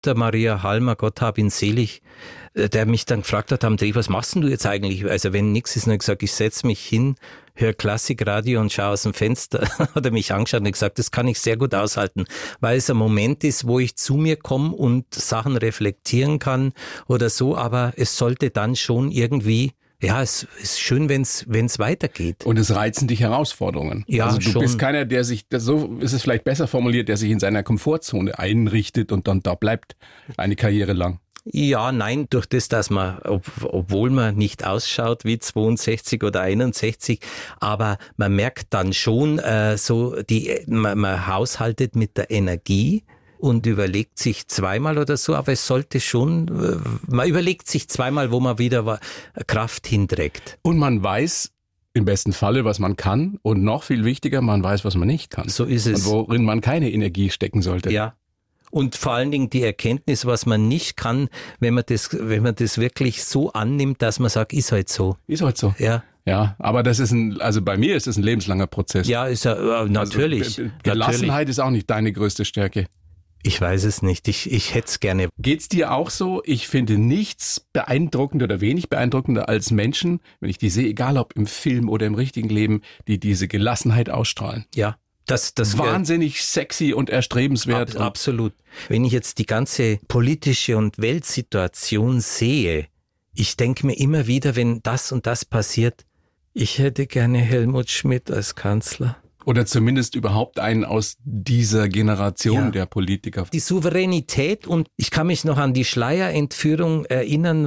der Maria Halmer, Gott hab ihn selig, der mich dann gefragt hat, André, was machst denn du jetzt eigentlich? Also wenn nichts ist, dann habe ich gesagt, ich setze mich hin, höre Klassikradio und schaue aus dem Fenster. Hat er mich angeschaut und gesagt, das kann ich sehr gut aushalten, weil es ein Moment ist, wo ich zu mir komme und Sachen reflektieren kann oder so, aber es sollte dann schon irgendwie, ja, es ist schön, wenn es weitergeht. Und es reizen dich Herausforderungen. Ja, also du schon. bist keiner, der sich, so ist es vielleicht besser formuliert, der sich in seiner Komfortzone einrichtet und dann da bleibt eine Karriere lang. Ja, nein, durch das, dass man, obwohl man nicht ausschaut wie 62 oder 61, aber man merkt dann schon, man haushaltet mit der Energie und überlegt sich zweimal oder so, aber es sollte schon, man überlegt sich zweimal, wo man wieder Kraft hinträgt. Und man weiß im besten Falle, was man kann und noch viel wichtiger, man weiß, was man nicht kann. So ist es. Und worin man keine Energie stecken sollte. Ja. Und vor allen Dingen die Erkenntnis, was man nicht kann, wenn man das wirklich so annimmt, dass man sagt, ist halt so. Ist halt so. Ja. Ja, aber das ist also bei mir ist es ein lebenslanger Prozess. Ja, ist ja, natürlich. Also, Gelassenheit ist auch nicht deine größte Stärke. Ich weiß es nicht. Ich hätte es gerne. Geht's dir auch so? Ich finde nichts beeindruckender oder wenig beeindruckender als Menschen, wenn ich die sehe, egal ob im Film oder im richtigen Leben, die diese Gelassenheit ausstrahlen. Ja. Das wahnsinnig sexy und erstrebenswert. Absolut. Wenn ich jetzt die ganze politische und Weltsituation sehe, ich denke mir immer wieder, wenn das und das passiert, ich hätte gerne Helmut Schmidt als Kanzler. Oder zumindest überhaupt einen aus dieser Generation der Politiker. Die Souveränität, und ich kann mich noch an die Schleyer-Entführung erinnern,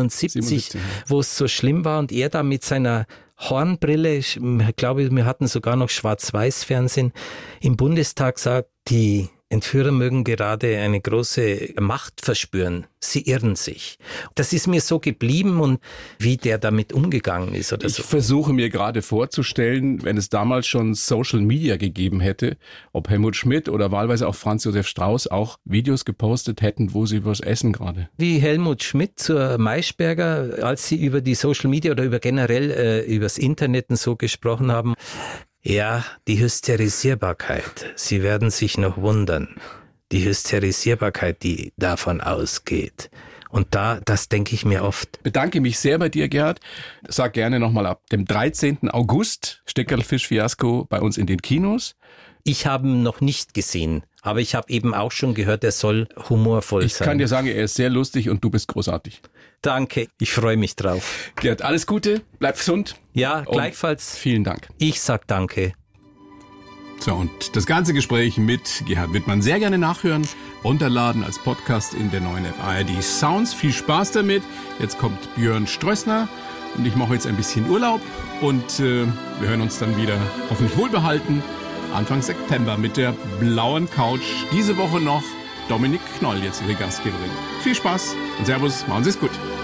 77, wo es so schlimm war und er da mit seiner Hornbrille, ich glaube, wir hatten sogar noch Schwarz-Weiß-Fernsehen, im Bundestag sagt, die Entführer mögen gerade eine große Macht verspüren. Sie irren sich. Das ist mir so geblieben und wie der damit umgegangen ist oder so. Ich versuche mir gerade vorzustellen, wenn es damals schon Social Media gegeben hätte, ob Helmut Schmidt oder wahlweise auch Franz Josef Strauß auch Videos gepostet hätten, wo sie übers Essen gerade. Wie Helmut Schmidt zur Maischberger, als sie über die Social Media oder über generell übers Internet und so gesprochen haben. Ja, die Hysterisierbarkeit. Sie werden sich noch wundern. Die Hysterisierbarkeit, die davon ausgeht. Und das denke ich mir oft. Bedanke mich sehr bei dir, Gerhard. Sag gerne nochmal ab dem 13. August, Steckerlfisch-Fiasko bei uns in den Kinos. Ich habe ihn noch nicht gesehen, aber ich habe eben auch schon gehört, er soll humorvoll sein. Ich kann dir sagen, er ist sehr lustig und du bist großartig. Danke, ich freue mich drauf. Gerhard, alles Gute, bleib gesund. Ja, gleichfalls. Vielen Dank. Ich sag danke. So, und das ganze Gespräch mit Gerhard Wittmann sehr gerne nachhören, runterladen als Podcast in der neuen App ARD Sounds. Viel Spaß damit. Jetzt kommt Björn Strössner und ich mache jetzt ein bisschen Urlaub und wir hören uns dann wieder hoffentlich wohlbehalten Anfang September mit der blauen Couch. Diese Woche noch Dominik Knoll, jetzt Ihre Gastgeberin. Viel Spaß und Servus, machen Sie es gut.